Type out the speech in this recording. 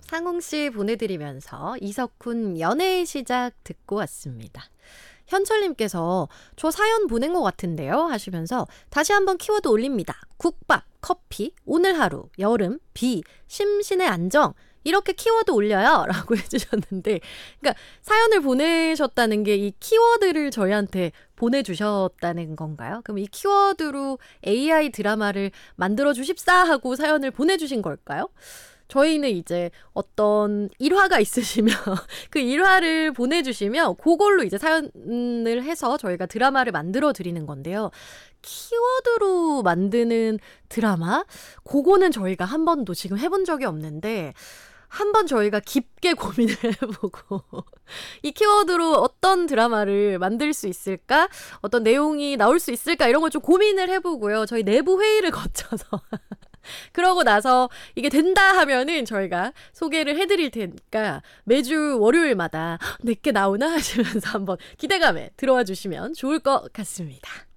상홍씨 보내드리면서 이석훈 연애의 시작 듣고 왔습니다. 현철님께서 저 사연 보낸 것 같은데요 하시면서 다시 한번 키워드 올립니다. 국밥, 커피, 오늘 하루, 여름, 비, 심신의 안정 이렇게 키워드 올려요 라고 해주셨는데, 그러니까 사연을 보내셨다는 게 이 키워드를 저희한테 보내주셨다는 건가요? 그럼 이 키워드로 AI 드라마를 만들어 주십사 하고 사연을 보내주신 걸까요? 저희는 이제 어떤 일화가 있으시면 그 일화를 보내주시면 그걸로 이제 사연을 해서 저희가 드라마를 만들어 드리는 건데요. 키워드로 만드는 드라마? 그거는 저희가 한 번도 지금 해본 적이 없는데 한번 저희가 깊게 고민을 해보고 이 키워드로 어떤 드라마를 만들 수 있을까? 어떤 내용이 나올 수 있을까? 이런 걸 좀 고민을 해보고요. 저희 내부 회의를 거쳐서 그러고 나서 이게 된다 하면은 저희가 소개를 해드릴 테니까 매주 월요일마다 내게 나오나 하시면서 한번 기대감에 들어와 주시면 좋을 것 같습니다.